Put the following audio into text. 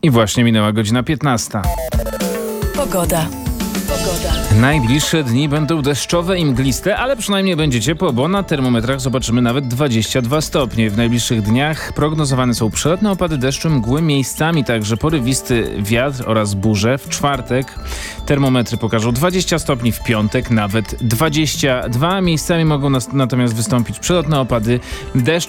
I właśnie minęła godzina 15. Pogoda. Najbliższe dni będą deszczowe i mgliste, ale przynajmniej będzie ciepło, bo na termometrach zobaczymy nawet 22 stopnie. W najbliższych dniach prognozowane są przelotne opady deszczu, mgły, miejscami także porywisty wiatr oraz burze. W czwartek termometry pokażą 20 stopni, w piątek nawet 22. Miejscami mogą natomiast wystąpić przelotne opady deszczu.